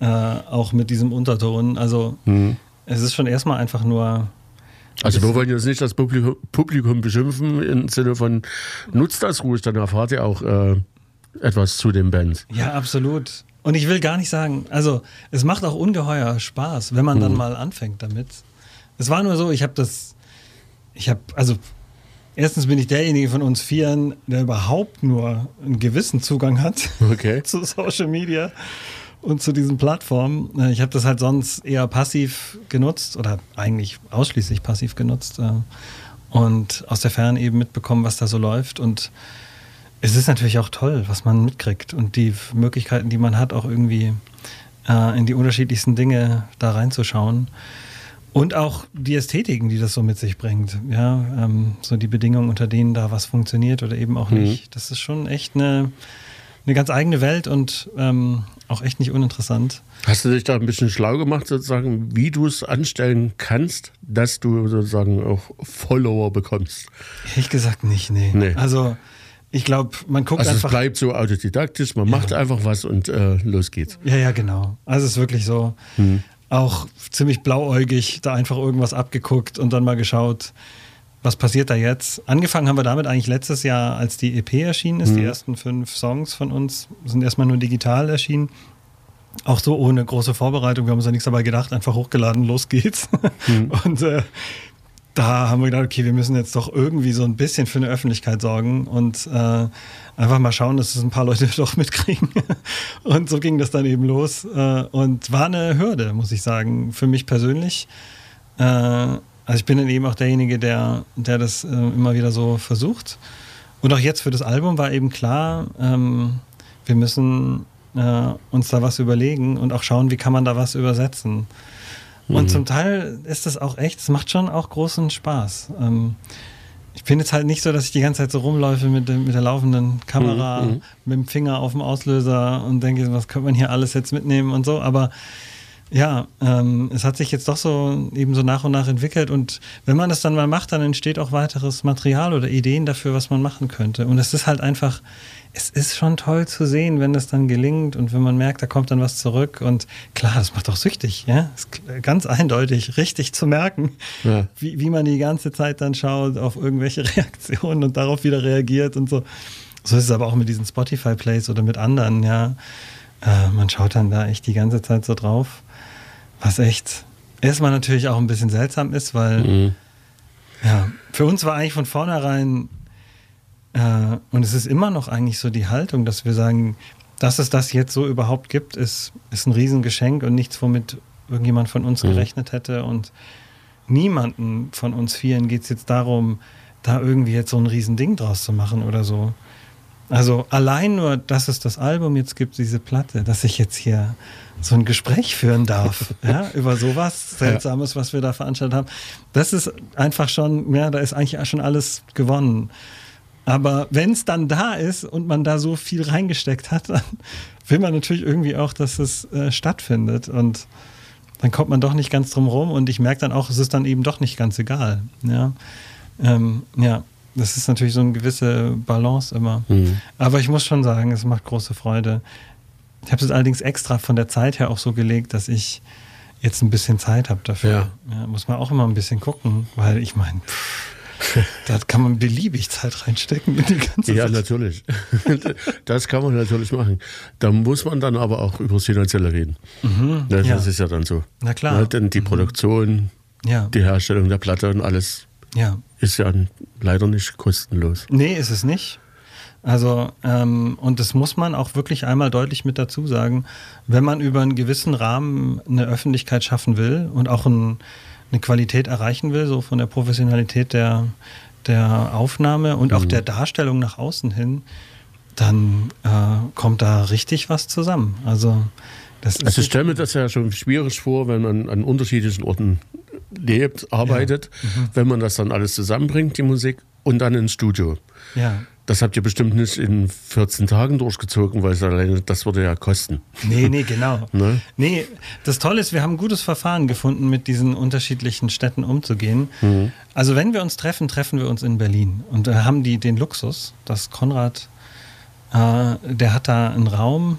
auch mit diesem Unterton. Also es ist schon erstmal einfach nur... Also wir wollen jetzt nicht das Publikum beschimpfen im Sinne von, nutzt das ruhig, dann erfahrt ihr auch etwas zu den Bands. Ja, absolut. Und ich will gar nicht sagen, also es macht auch ungeheuer Spaß, wenn man dann mal anfängt damit. Es war nur so, erstens bin ich derjenige von uns Vieren, der überhaupt nur einen gewissen Zugang hat zu Social Media und zu diesen Plattformen. Ich habe das halt sonst eher passiv genutzt oder eigentlich ausschließlich passiv genutzt und aus der Ferne eben mitbekommen, was da so läuft. Und es ist natürlich auch toll, was man mitkriegt und die Möglichkeiten, die man hat, auch irgendwie in die unterschiedlichsten Dinge da reinzuschauen. Und auch die Ästhetiken, die das so mit sich bringt. Ja, so die Bedingungen, unter denen da was funktioniert oder eben auch nicht. Das ist schon echt eine ganz eigene Welt und auch echt nicht uninteressant. Hast du dich da ein bisschen schlau gemacht, sozusagen, wie du es anstellen kannst, dass du sozusagen auch Follower bekommst? Ehrlich gesagt nicht, nee. Also ich glaube, man guckt einfach... Also es bleibt so autodidaktisch, man macht einfach was und los geht's. Ja, genau. Also es ist wirklich so... Auch ziemlich blauäugig, da einfach irgendwas abgeguckt und dann mal geschaut, was passiert da jetzt. Angefangen haben wir damit eigentlich letztes Jahr, als die EP erschienen ist. Die ersten 5 Songs von uns sind erstmal nur digital erschienen. Auch so ohne große Vorbereitung. Wir haben uns ja nichts dabei gedacht, einfach hochgeladen, los geht's. Und da haben wir gedacht, okay, wir müssen jetzt doch irgendwie so ein bisschen für eine Öffentlichkeit sorgen und einfach mal schauen, dass es ein paar Leute doch mitkriegen. Und so ging das dann eben los und war eine Hürde, muss ich sagen, für mich persönlich. Also ich bin dann eben auch derjenige, der das immer wieder so versucht. Und auch jetzt für das Album war eben klar, wir müssen uns da was überlegen und auch schauen, wie kann man da was übersetzen. Und zum Teil ist das auch echt, es macht schon auch großen Spaß. Ich bin jetzt halt nicht so, dass ich die ganze Zeit so rumläufe mit der laufenden Kamera, mit dem Finger auf dem Auslöser und denke, was könnte man hier alles jetzt mitnehmen und so. Aber ja, es hat sich jetzt doch so eben so nach und nach entwickelt. Und wenn man das dann mal macht, dann entsteht auch weiteres Material oder Ideen dafür, was man machen könnte. Und es ist halt einfach... Es ist schon toll zu sehen, wenn das dann gelingt und wenn man merkt, da kommt dann was zurück. Und klar, das macht auch süchtig, ja. Ist ganz eindeutig, richtig zu merken, wie man die ganze Zeit dann schaut auf irgendwelche Reaktionen und darauf wieder reagiert und so. So ist es aber auch mit diesen Spotify-Plays oder mit anderen, ja. Man schaut dann da echt die ganze Zeit so drauf, was echt erstmal natürlich auch ein bisschen seltsam ist, weil für uns war eigentlich von vornherein und es ist immer noch eigentlich so die Haltung, dass wir sagen, dass es das jetzt so überhaupt gibt, ist ein Riesengeschenk und nichts, womit irgendjemand von uns gerechnet hätte. Und niemanden von uns Vieren geht es jetzt darum, da irgendwie jetzt so ein Riesending draus zu machen oder so. Also allein nur, dass es das Album jetzt gibt, diese Platte, dass ich jetzt hier so ein Gespräch führen darf, ja, über sowas Seltsames, was wir da veranstaltet haben. Das ist einfach schon, ja, da ist eigentlich schon alles gewonnen. Aber wenn es dann da ist und man da so viel reingesteckt hat, dann will man natürlich irgendwie auch, dass es stattfindet. Und dann kommt man doch nicht ganz drum rum. Und ich merke dann auch, es ist dann eben doch nicht ganz egal. Ja, das ist natürlich so eine gewisse Balance immer. Aber ich muss schon sagen, es macht große Freude. Ich habe es allerdings extra von der Zeit her auch so gelegt, dass ich jetzt ein bisschen Zeit habe dafür. Ja, muss man auch immer ein bisschen gucken, weil ich meine... Da kann man beliebig Zeit reinstecken in die ganze Zeit. Ja, natürlich. Das kann man natürlich machen. Da muss man dann aber auch über das Finanzielle reden. Das ist ja dann so. Na klar. Ja, denn die Produktion, die Herstellung der Platte und alles ist ja leider nicht kostenlos. Nee, ist es nicht. Also, und das muss man auch wirklich einmal deutlich mit dazu sagen, wenn man über einen gewissen Rahmen eine Öffentlichkeit schaffen will und auch eine Qualität erreichen will, so von der Professionalität der Aufnahme und auch der Darstellung nach außen hin, dann kommt da richtig was zusammen. Also ich stelle mir das ja schon schwierig vor, wenn man an unterschiedlichen Orten lebt, arbeitet, wenn man das dann alles zusammenbringt, die Musik, und dann ins Studio. Ja. Das habt ihr bestimmt nicht in 14 Tagen durchgezogen, weil das würde ja kosten. Nee, genau. Ne? Nee, das Tolle ist, wir haben ein gutes Verfahren gefunden, mit diesen unterschiedlichen Städten umzugehen. Also wenn wir uns treffen wir uns in Berlin. Und da haben die den Luxus, dass Konrad, der hat da einen Raum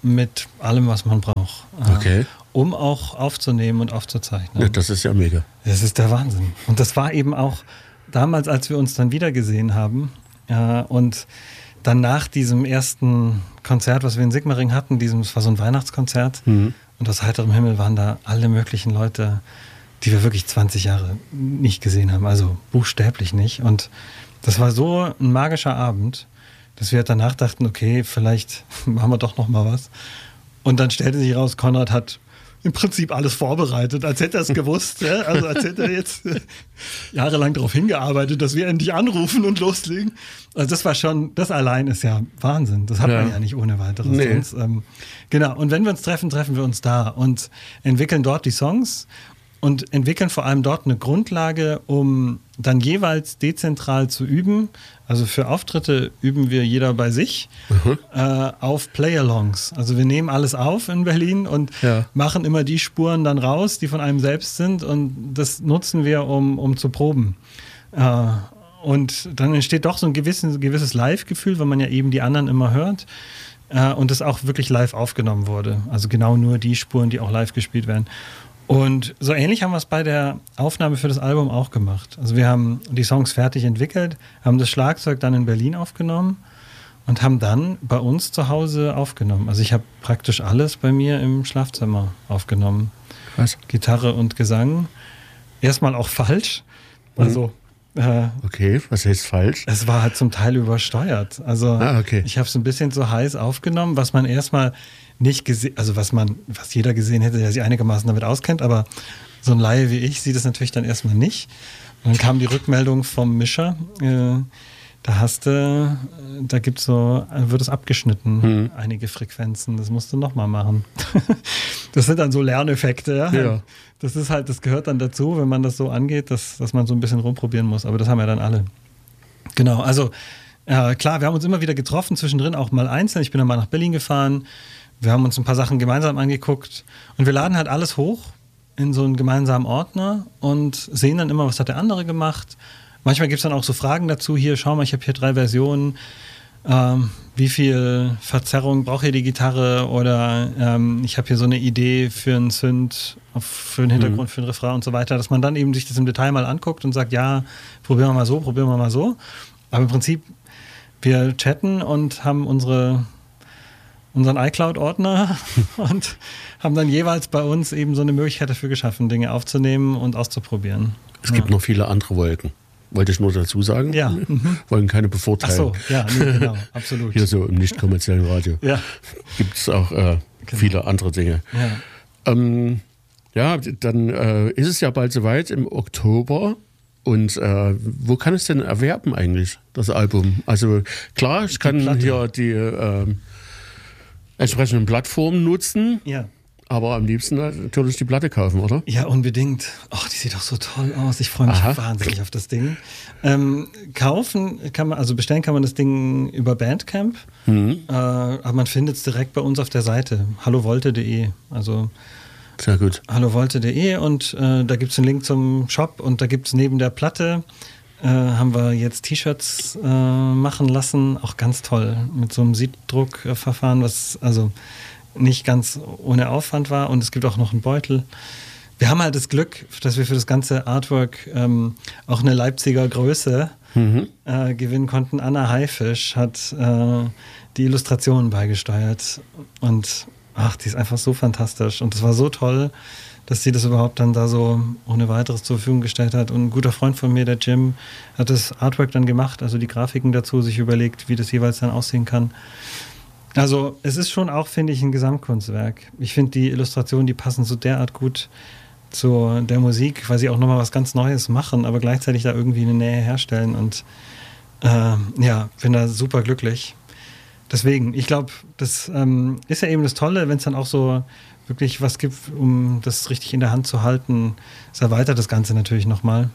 mit allem, was man braucht. Okay. Um auch aufzunehmen und aufzuzeichnen. Ja, das ist ja mega. Das ist der Wahnsinn. Und das war eben auch damals, als wir uns dann wieder gesehen haben und dann nach diesem ersten Konzert, was wir in Sigmaringen hatten, das war so ein Weihnachtskonzert und aus heiterem Himmel waren da alle möglichen Leute, die wir wirklich 20 Jahre nicht gesehen haben, also buchstäblich nicht. Und das war so ein magischer Abend, dass wir danach dachten, okay, vielleicht machen wir doch noch mal was. Und dann stellte sich raus, Konrad hat im Prinzip alles vorbereitet, als hätte er es gewusst. Ja? Also als hätte er jetzt jahrelang darauf hingearbeitet, dass wir endlich anrufen und loslegen. Also das war schon, das allein ist ja Wahnsinn. Das hat man ja nicht ohne weiteres. Nee. Genau, und wenn wir uns treffen, treffen wir uns da und entwickeln dort die Songs und entwickeln vor allem dort eine Grundlage, um dann jeweils dezentral zu üben. Also für Auftritte üben wir jeder bei sich auf Play-Alongs. Also wir nehmen alles auf in Berlin und machen immer die Spuren dann raus, die von einem selbst sind und das nutzen wir, um zu proben. Und dann entsteht doch so ein gewisses Live-Gefühl, weil man ja eben die anderen immer hört und das auch wirklich live aufgenommen wurde. Also genau nur die Spuren, die auch live gespielt werden. Und so ähnlich haben wir es bei der Aufnahme für das Album auch gemacht. Also wir haben die Songs fertig entwickelt, haben das Schlagzeug dann in Berlin aufgenommen und haben dann bei uns zu Hause aufgenommen. Also ich habe praktisch alles bei mir im Schlafzimmer aufgenommen. Was? Gitarre und Gesang. Erstmal auch falsch. Also okay, was heißt falsch? es war halt zum Teil übersteuert. Also ich habe es ein bisschen zu heiß aufgenommen, was man erstmal nicht gesehen, also was jeder gesehen hätte, der sich einigermaßen damit auskennt, aber so ein Laie wie ich sieht es natürlich dann erstmal nicht. Und dann kam die Rückmeldung vom Mischer, wird es abgeschnitten, einige Frequenzen, das musst du nochmal machen. Das sind dann so Lerneffekte, ja. Das ist halt, das gehört dann dazu, wenn man das so angeht, dass man so ein bisschen rumprobieren muss, aber das haben ja dann alle. Genau, also klar, wir haben uns immer wieder getroffen, zwischendrin auch mal einzeln, ich bin dann mal nach Berlin gefahren, wir haben uns ein paar Sachen gemeinsam angeguckt und wir laden halt alles hoch in so einen gemeinsamen Ordner und sehen dann immer, was hat der andere gemacht. Manchmal gibt es dann auch so Fragen dazu, hier, schau mal, ich habe hier 3 Versionen, wie viel Verzerrung braucht hier die Gitarre oder ich habe hier so eine Idee für einen Synth, für einen Hintergrund, für einen Refrain und so weiter, dass man dann eben sich das im Detail mal anguckt und sagt, ja, probieren wir mal so. Aber im Prinzip, wir chatten und haben unseren iCloud-Ordner und haben dann jeweils bei uns eben so eine Möglichkeit dafür geschaffen, Dinge aufzunehmen und auszuprobieren. Es gibt noch viele andere Wolken. Wollte ich nur dazu sagen. Ja. Wollen keine bevorteilen. Ach so, ja, nee, genau, absolut. Hier so im nicht kommerziellen Radio gibt es auch viele andere Dinge. Ja, dann ist es ja bald soweit im Oktober. Und wo kann es denn erwerben eigentlich, das Album? Also klar, ich kann hier die entsprechenden Plattformen nutzen. Ja. Aber am liebsten natürlich die Platte kaufen, oder? Ja, unbedingt. Ach, die sieht doch so toll aus. Ich freue mich wahnsinnig auf das Ding. Bestellen kann man das Ding über Bandcamp. Aber man findet es direkt bei uns auf der Seite. hallovolte.de. Also sehr gut. hallovolte.de und da gibt es einen Link zum Shop und da gibt es neben der Platte haben wir jetzt T-Shirts machen lassen. Auch ganz toll. Mit so einem Siebdruckverfahren, was also nicht ganz ohne Aufwand war und es gibt auch noch einen Beutel. Wir haben halt das Glück, dass wir für das ganze Artwork auch eine Leipziger Größe gewinnen konnten. Anna Haifisch hat die Illustrationen beigesteuert und die ist einfach so fantastisch und es war so toll, dass sie das überhaupt dann da so ohne weiteres zur Verfügung gestellt hat. Und ein guter Freund von mir, der Jim, hat das Artwork dann gemacht, also die Grafiken dazu, sich überlegt, wie das jeweils dann aussehen kann. Also es ist schon auch, finde ich, ein Gesamtkunstwerk. Ich finde, die Illustrationen, die passen so derart gut zu der Musik, weil sie auch nochmal was ganz Neues machen, aber gleichzeitig da irgendwie eine Nähe herstellen. Und bin da super glücklich. Deswegen, ich glaube, das ist ja eben das Tolle, wenn es dann auch so wirklich was gibt, um das richtig in der Hand zu halten. Es erweitert das Ganze natürlich nochmal.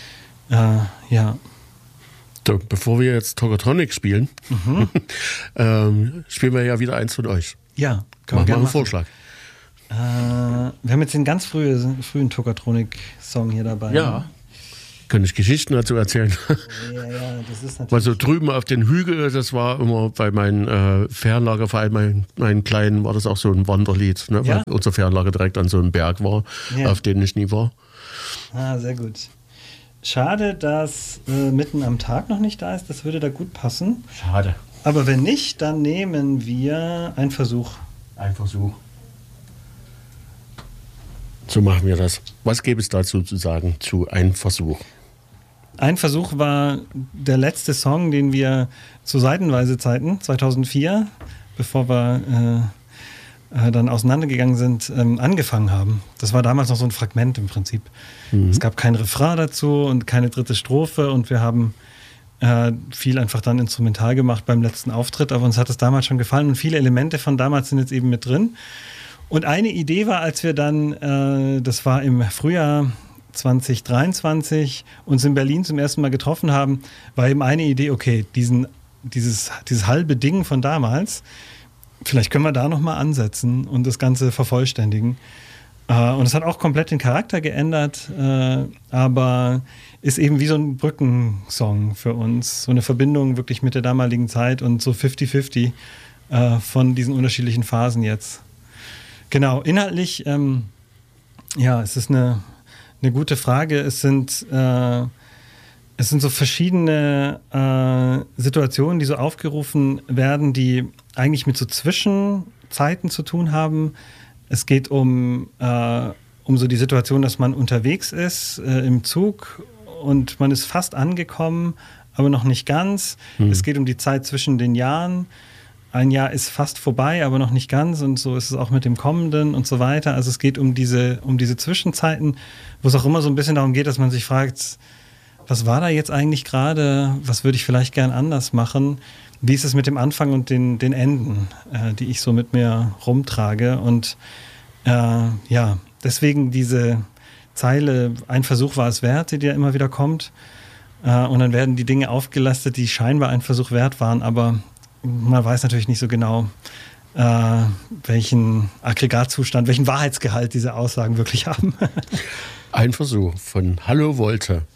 So, bevor wir jetzt Tokotronic spielen, spielen wir ja wieder eins von euch. Ja, können wir gerne einen Vorschlag. Wir haben jetzt den ganz frühen Tokotronic-Song hier dabei. Ja. Kann ich Geschichten dazu erzählen? Ja, das ist natürlich. Weil so drüben auf den Hügel, das war immer bei meinem Fernlager, vor allem meinen Kleinen, war das auch so ein Wanderlied, ne? Weil unser Fernlager direkt an so einem Berg war, auf dem ich nie war. Ah, sehr gut. Schade, dass mitten am Tag noch nicht da ist. Das würde da gut passen. Schade. Aber wenn nicht, dann nehmen wir einen Versuch. Ein Versuch. So machen wir das. Was gäbe es dazu zu sagen zu Ein Versuch? Ein Versuch war der letzte Song, den wir zu Seitenweise Zeiten, 2004, bevor wir dann auseinandergegangen sind, angefangen haben. Das war damals noch so ein Fragment im Prinzip. Es gab kein Refrain dazu und keine dritte Strophe und wir haben viel einfach dann instrumental gemacht beim letzten Auftritt, aber uns hat es damals schon gefallen und viele Elemente von damals sind jetzt eben mit drin. Und eine Idee war, als wir dann, das war im Frühjahr 2023, uns in Berlin zum ersten Mal getroffen haben, war eben eine Idee, okay, dieses halbe Ding von damals, vielleicht können wir da nochmal ansetzen und das Ganze vervollständigen. Und es hat auch komplett den Charakter geändert, aber ist eben wie so ein Brückensong für uns. So eine Verbindung wirklich mit der damaligen Zeit und so 50-50 von diesen unterschiedlichen Phasen jetzt. Genau, inhaltlich, es ist eine gute Frage. Es sind so verschiedene Situationen, die so aufgerufen werden, die eigentlich mit so Zwischenzeiten zu tun haben. Es geht um so die Situation, dass man unterwegs ist im Zug und man ist fast angekommen, aber noch nicht ganz. Es geht um die Zeit zwischen den Jahren. Ein Jahr ist fast vorbei, aber noch nicht ganz und so ist es auch mit dem Kommenden und so weiter. Also es geht um diese Zwischenzeiten, wo es auch immer so ein bisschen darum geht, dass man sich fragt, was war da jetzt eigentlich gerade? Was würde ich vielleicht gern anders machen? Wie ist es mit dem Anfang und den Enden, die ich so mit mir rumtrage? Und deswegen diese Zeile, ein Versuch war es wert, die ja immer wieder kommt. Und dann werden die Dinge aufgelastet, die scheinbar ein Versuch wert waren, aber man weiß natürlich nicht so genau, welchen Aggregatzustand, welchen Wahrheitsgehalt diese Aussagen wirklich haben. Ein Versuch von Hallo Volte.